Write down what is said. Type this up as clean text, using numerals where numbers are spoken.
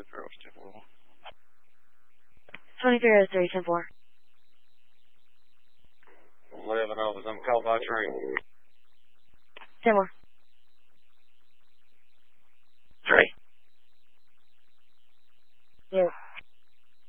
2303, 10-4. 11 Alpha, I'm called by train. 10 more.